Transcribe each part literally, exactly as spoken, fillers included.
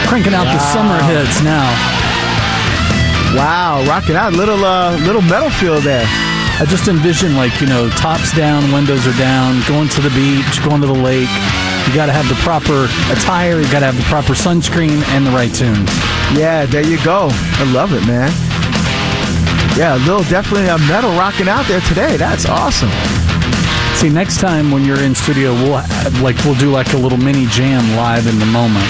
Cranking out wow. the summer hits now. Wow, rocking out. Little, uh, little metal feel there. I just envision, like, you know, tops down, windows are down, going to the beach, going to the lake. You got to have the proper attire. You got to have the proper sunscreen and the right tunes. Yeah, there you go. I love it, man. Yeah, a little definitely a metal rocking out there today. That's awesome. See, next time when you're in studio, we'll like we'll do like a little mini jam live in the moment.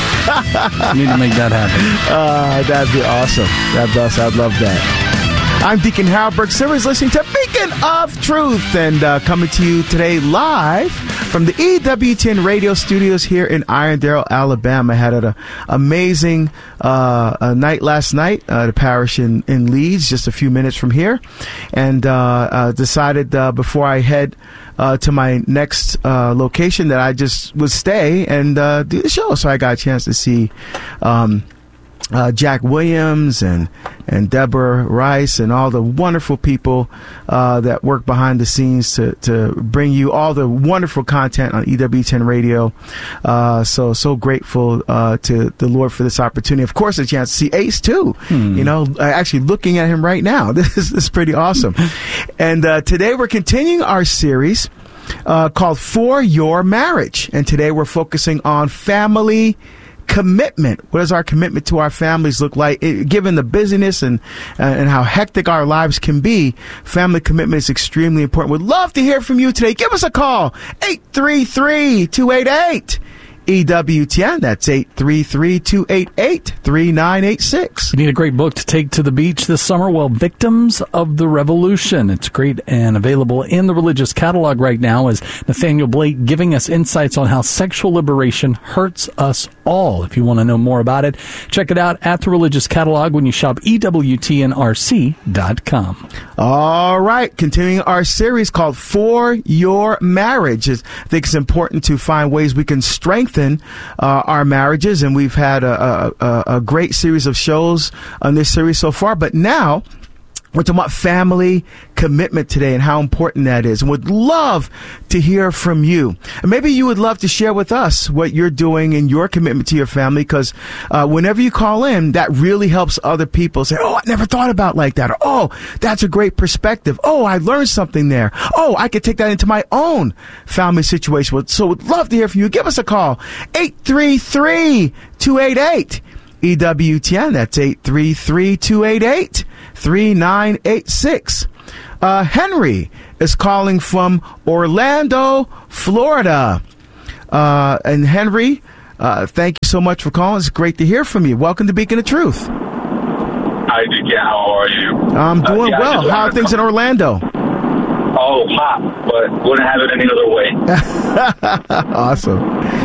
We need to make that happen. Uh, that'd be awesome. That bus, I'd love that. I'm Deacon Harold Burke Silvers, listening to Beacon of Truth, and uh, coming to you today live from the E W ten radio studios here in Irondale, Alabama. I had an amazing uh, a night last night at a parish in, in Leeds, just a few minutes from here, and uh, uh, decided uh, before I head uh, to my next uh, location that I just would stay and uh, do the show. So I got a chance to see Um, Uh, Jack Williams and and Deborah Rice and all the wonderful people uh, that work behind the scenes to, to bring you all the wonderful content on E W ten Radio. Uh, so so grateful uh, to the Lord for this opportunity. Of course, a chance to see Ace too. Hmm. You know, actually looking at him right now. This is, this is pretty awesome. And uh, today we're continuing our series uh, called For Your Marriage. And today we're focusing on family commitment. What does our commitment to our families look like? It, given the busyness and uh, and how hectic our lives can be, family commitment is extremely important. We'd love to hear from you today. Give us a call, eight three three, two eight eight, E W T N. That's eight three three, two eight eight, three nine eight six. You need a great book to take to the beach this summer? Well, Victims of the Revolution. It's great and available in the Religious Catalog right now, as Nathaniel Blake giving us insights on how sexual liberation hurts us all. If you want to know more about it, check it out at the Religious Catalog when you shop E W T N R C dot com. All right. Continuing our series called For Your Marriage. I think it's important to find ways we can strengthen Uh, our marriages, and we've had a, a, a great series of shows on this series so far, but now we're talking about family commitment today and how important that is, and would love to hear from you. And maybe you would love to share with us what you're doing in your commitment to your family, because uh, whenever you call in, that really helps other people say, oh, I never thought about it like that, or oh, that's a great perspective. Oh, I learned something there. Oh, I could take that into my own family situation. So would love to hear from you. Give us a call, eight three three, two eight eight, E W T N. That's eight three three, two eight eight, three nine eight six. Uh, Henry is calling from Orlando, Florida. Uh, and Henry, uh, thank you so much for calling. It's great to hear from you. Welcome to Beacon of Truth. Hi, Dick. Yeah, how are you? I'm doing uh, yeah, well. How are things in Orlando? Oh, hot, but wouldn't have it any other way. Awesome.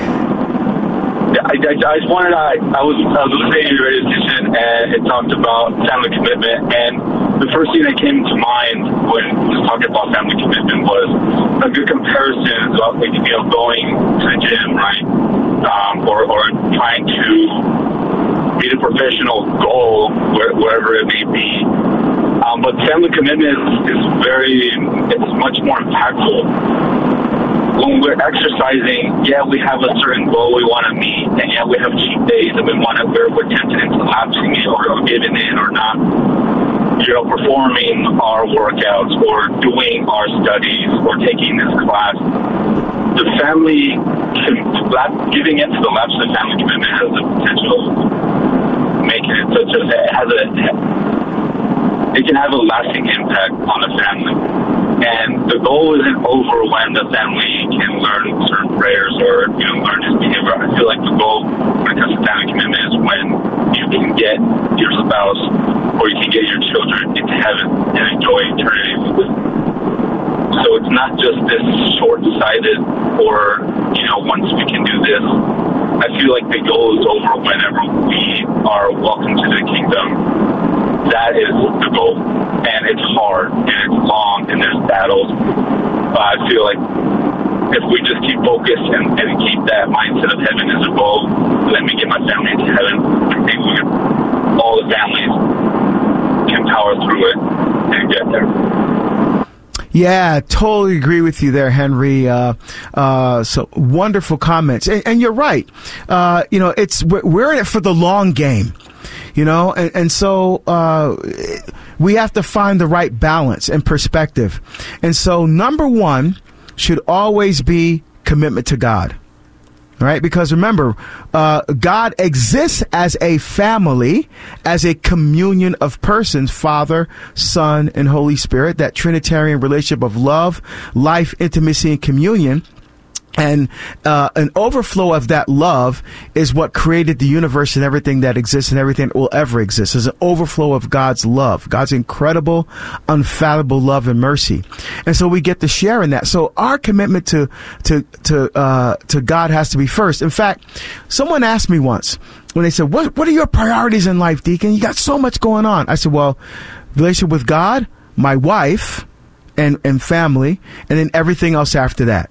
Yeah, I, I, I just wanted, I, I was I was listening to your radio station, and it talked about family commitment, and the first thing that came to mind when we was talking about family commitment was a good comparison about, like, you know, going to the gym, right, um, or, or trying to meet a professional goal, where, wherever it may be. Um, but family commitment is, is very, it's much more impactful. When we're exercising, yeah, we have a certain goal we want to meet, and yeah, we have cheat days, and we want to, we're, we're tempted into lapsing it or, or giving in or not, you know, performing our workouts or doing our studies or taking this class. The family, giving into the lapse of family commitment has the potential of making it such a, it has a, it can have a lasting impact on a family. And the goal isn't over when the family can learn certain prayers or, you know, learn this behavior. I feel like the goal when it comes to family commitment is when you can get your spouse or you can get your children into heaven and enjoy eternity with them. So it's not just this short-sighted or, you know, once we can do this. I feel like the goal is over whenever we are welcome to the kingdom. That is the goal, and it's hard, and it's long, and there's battles. But I feel like if we just keep focused and, and keep that mindset of heaven as a goal, let me get my family into heaven, I think we can, all the families can power through it and get there. Yeah, totally agree with you there, Henry. Uh, uh, so wonderful comments. And, and you're right. Uh, you know, it's, we're, we're in it for the long game, you know, and, and so, uh, we have to find the right balance and perspective. And so number one should always be commitment to God. Right? Because remember, uh, God exists as a family, as a communion of persons, Father, Son, and Holy Spirit, that Trinitarian relationship of love, life, intimacy, and communion. And uh, an overflow of that love is what created the universe and everything that exists and everything that will ever exist. There's an overflow of God's love, God's incredible, unfathomable love and mercy. And so we get to share in that. So our commitment to to to uh, to God has to be first. In fact, someone asked me once when they said, "What what are your priorities in life, Deacon? You got so much going on." I said, "Well, relationship with God, my wife, and and family, and then everything else after that."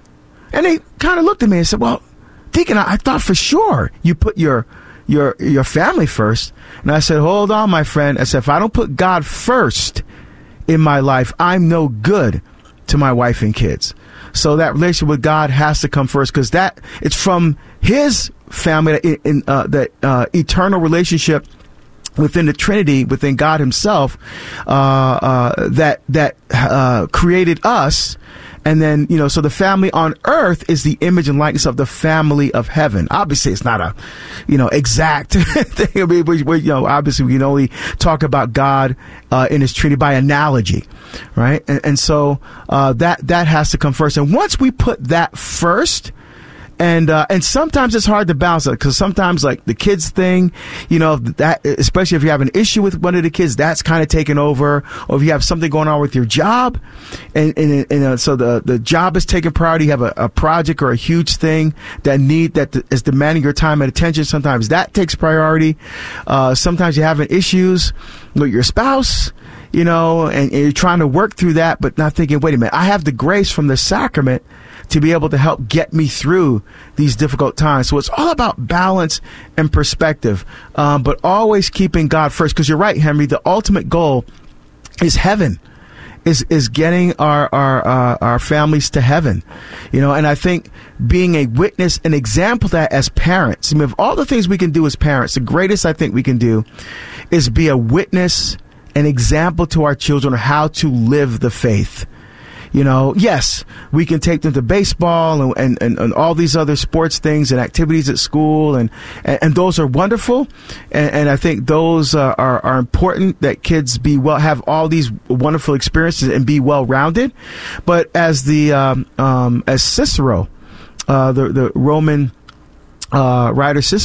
And they kind of looked at me and said, "Well, Deacon, I, I thought for sure you put your your your family first." And I said, "Hold on, my friend." I said, "If I don't put God first in my life, I'm no good to my wife and kids." So that relationship with God has to come first, because that it's from His family, in, in uh, that uh, eternal relationship within the Trinity, within God Himself, uh, uh, that that uh, created us. And then, you know, so the family on earth is the image and likeness of the family of heaven. Obviously, it's not a, you know, exact thing. I mean, we, we, you know, obviously, we can only talk about God uh, in His Trinity by analogy, right? And, and so uh, that that has to come first. And once we put that first, And uh, and sometimes it's hard to balance it, because sometimes, like the kids thing, you know, that especially if you have an issue with one of the kids, that's kind of taken over. Or if you have something going on with your job, and and, and uh, so the the job is taking priority. You have a, a project or a huge thing that need that is demanding your time and attention. Sometimes that takes priority. Uh, sometimes you're having issues with your spouse, you know, and, and you're trying to work through that, but not thinking, wait a minute, I have the grace from the sacrament to be able to help get me through these difficult times. So it's all about balance and perspective, um, but always keeping God first. Because you're right, Henry, the ultimate goal is heaven, is is getting our our uh, our families to heaven, you know. And I think being a witness, an example of that as parents. I mean, of all the things we can do as parents, the greatest I think we can do is be a witness, an example to our children of how to live the faith. You know, yes, we can take them to baseball and, and, and, and all these other sports things and activities at school, and, and, and those are wonderful. And, and I think those uh, are, are important, that kids be well, have all these wonderful experiences and be well-rounded. But as the um, um, as Cicero, uh, the the Roman uh, writer Cicero,